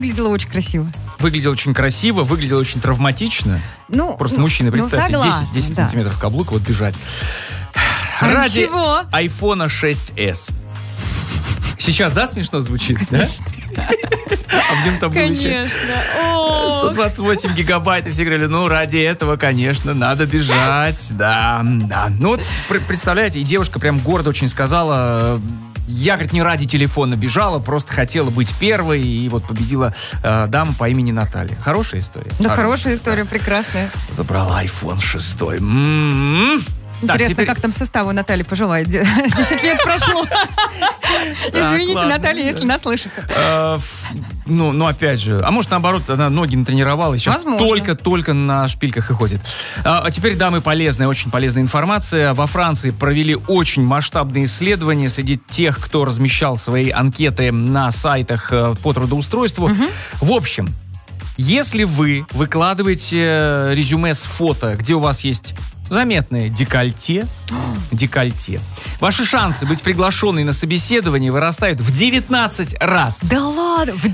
Выглядело очень красиво. Выглядел очень красиво, выглядел очень травматично. Ну, Просто мужчины, представьте, согласна, 10 да. сантиметров каблук, вот бежать. А Ради ничего. iPhone 6s. Сейчас, да, смешно звучит? Да? А в нем там было еще Конечно. 128 гигабайт, и все говорили, ну, ради этого, конечно, надо бежать, да. Ну, вот, представляете, и девушка прям гордо очень сказала, я, говорит, не ради телефона бежала, просто хотела быть первой, и вот победила дама по имени Наталья. Хорошая история? Да, хорошая история, прекрасная. Забрала iPhone 6. Интересно, теперь... как там составу Натальи пожелает? 10 лет прошло. Извините, ладно. Наталья, если нас слышите. Ну, опять же, а может, наоборот, она ноги натренировала, и сейчас только на шпильках и ходит. А теперь, дамы, полезная, очень полезная информация. Во Франции провели очень масштабные исследования среди тех, кто размещал свои анкеты на сайтах по трудоустройству. В общем, если вы выкладываете резюме с фото, где у вас есть заметное декольте, ваши шансы быть приглашенной на собеседование вырастают в 19 раз. Да ладно, в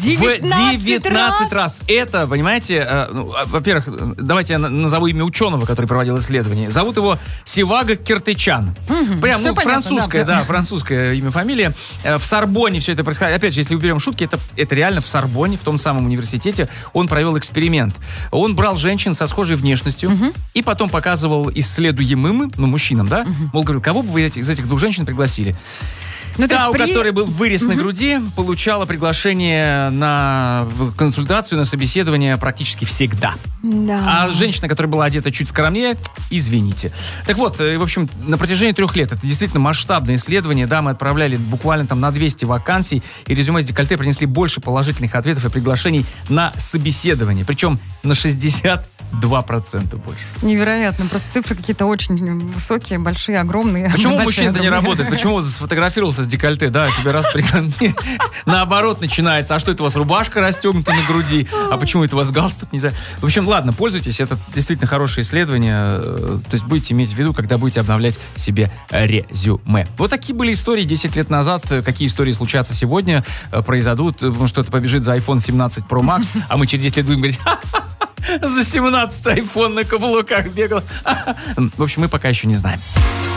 19 раз. Это, понимаете, во-первых, давайте я назову имя ученого, который проводил исследование. Зовут его Севага Киртычан. Прям, французское, французское имя, фамилия. В Сорбонне все это происходит. Опять же, если уберем шутки, это реально в Сорбонне, в том самом университете, он провел эксперимент. Он брал женщин со схожей внешностью и потом показывал исследуемым, мужчинам, да? Мол, говорил, кого бы вы из этих двух женщин пригласили? Та, у которой был вырез на груди, получала приглашение на консультацию, на собеседование практически всегда. Да. А женщина, которая была одета чуть скромнее, извините. Так вот, в общем, на протяжении 3 лет, это действительно масштабное исследование, да, мы отправляли буквально там на 200 вакансий, и резюме с декольте принесли больше положительных ответов и приглашений на собеседование. Причем на 62% больше. Невероятно, просто цифры какие-то очень высокие, большие, огромные. Почему мужчина-то не работает? Почему сфотографировался с декольте, да, тебе раз наоборот начинается. А что это у вас, рубашка расстегнута на груди? А почему это у вас галстук? Не знаю. В общем, ладно, пользуйтесь, это действительно хорошее исследование. То есть будете иметь в виду, когда будете обновлять себе резюме. Вот такие были истории 10 лет назад. Какие истории случатся сегодня, произойдут, потому что это побежит за iPhone 17 Pro Max, а мы через 10 лет будем говорить, за 17-й iPhone на каблуках бегал. В общем, мы пока еще не знаем.